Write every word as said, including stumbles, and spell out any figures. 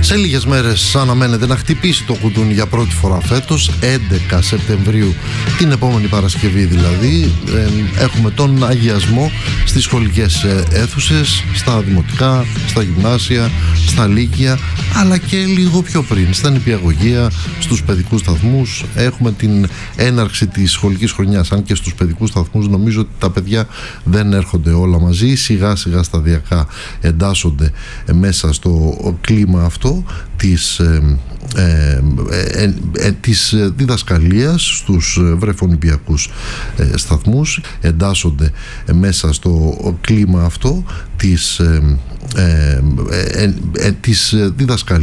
Σε λίγες μέρες αναμένεται να χτυπήσει το κουδούνι για πρώτη φορά φέτος, έντεκα Σεπτεμβρίου, την επόμενη Παρασκευή δηλαδή. Έχουμε τον αγιασμό στις σχολικές αίθουσες, στα δημοτικά, στα γυμνάσια, στα λύκεια, αλλά και λίγο πιο πριν, στα νηπιαγωγεία, στους παιδικούς σταθμούς. Έχουμε την έναρξη της σχολικής χρονιάς, αν και στους παιδικούς σταθμούς νομίζω ότι τα παιδιά δεν έρχονται όλα μαζί, σιγά σιγά σταδιακά εντάσσονται μέσα στο κλίμα αυτό της, ε, ε, ε, ε, της διδασκαλίας στους βρεφονηπιακούς ε, σταθμούς, εντάσσονται μέσα στο κλίμα αυτό της, ε, ε, ε, ε, της διδασκαλίας